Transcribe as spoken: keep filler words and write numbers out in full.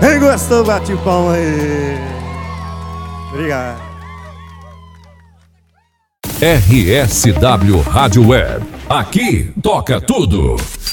Quem gostou, bate o palmo aí. Obrigado. R S W Rádio Web. Aqui toca tudo.